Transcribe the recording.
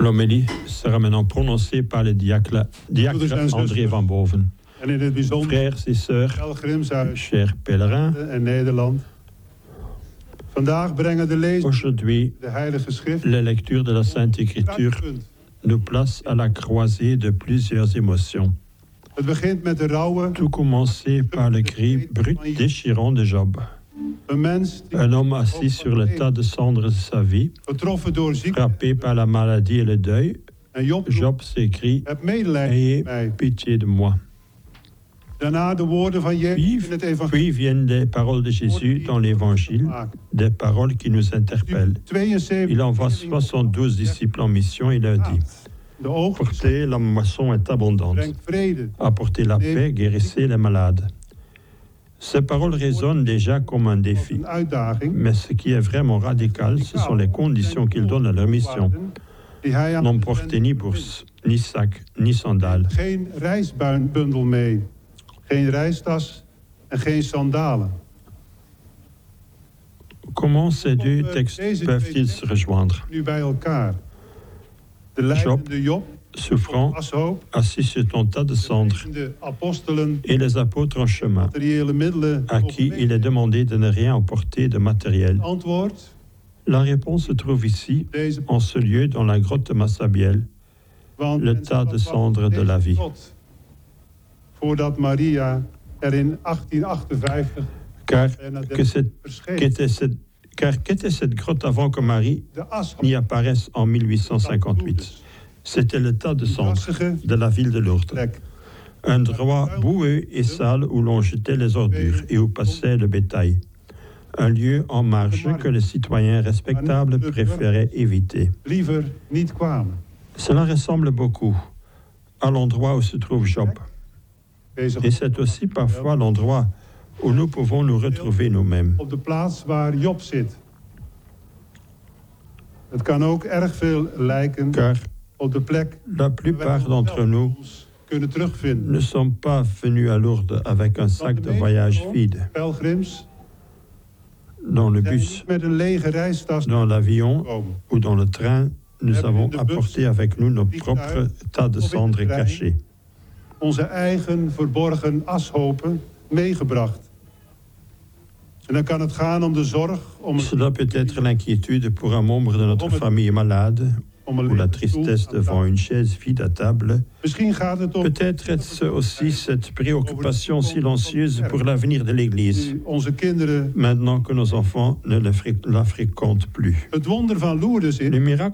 L'homélie sera maintenant prononcée par le diacre André van Boven. En in het bijzonder Frères et sœurs, pelgrims uit chers pèlerins, en Nederland. Vandaag brengen de lezers aujourd'hui, de Heilige Schrift la lecture de la Sainte Écriture kruispunt. nous place à la croisée de plusieurs émotions. Het begint met de rouwe, Tout commencer par le cri brut déchirant de Job. een mens die Un homme assis sur le tas de cendres de sa vie, getroffen door ziekte. frappé par la maladie et le deuil, En Job Job s'écrie « heb medelijden Ayez met mij. pitié de moi ». Daarna de woorden van Jezus in het evangelie. Puis viennent des paroles de Jésus dans l'Évangile, des paroles qui nous interpellent. 72 Il envoie 72 disciples en mission et leur dit de oogst « Portez, la moisson est abondante. brengt vrede. Apportez la paix, guérissez les malades. » Ces paroles résonnent déjà comme un défi. Een uitdaging. Mais ce qui est vraiment radical, ce sont les conditions qu'ils donnent à leur mission. Die hij aan Non porter ni bourse, ni sac, ni sandales. geen reisbundel mee. Geen reistas en geen sandalen. Comment ces deux textes peuvent-ils se rejoindre? Nu bij elkaar. De lijdende Job, Souffrant, ashoop, assis sur ton tas de cendres, de apostelen, et les apôtres en chemin, materiële middelen. à qui il est demandé de ne rien emporter de matériel. Antwoord, La réponse se trouve ici, deze en ce lieu, dans la grotte de Massabielle, want le men tas zag de wat cendres de la vie. God, voordat Maria er in 1858 Car Bernadette verscheen. qu'était cette grotte avant que Marie De as n'y apparaisse en 1858? C'était le tas de cendres de la ville de Lourdes. plek. Un endroit boueux et sale où l'on jetait les ordures et où passait le bétail. Un lieu en marge que les citoyens respectables préféraient éviter. Liever niet kwamen. Cela ressemble beaucoup à l'endroit où se trouve Job. Deze Et c'est aussi parfois l'endroit où nous pouvons nous retrouver nous-mêmes. op de plaats waar Job zit. Het kan ook erg veel lijken Car op de plek la plupart d'entre nous ons kunnen terugvinden. ne sont pas venus à Lourdes avec un sac de voyage vide. Pelgrims Dans le zijn bus, niet met een lege reistas dans l'avion gekomen. ou dans le train, nous avons apporté avec nous nos propres tas de cendres cachés. Onze eigen verborgen ashopen meegebracht. En dan kan het gaan om de zorg, om Cela peut être l'inquiétude pour un membre de notre famille malade om een ou la lege stoel tristesse aan devant tafel. une chaise vide à table. Misschien gaat het om Peut-être est-ce aussi cette préoccupation silencieuse pour l'avenir de l'Église, nu onze kinderen. maintenant que nos enfants ne la fréquentent plus. Het wonder van Lourdes is Le miracle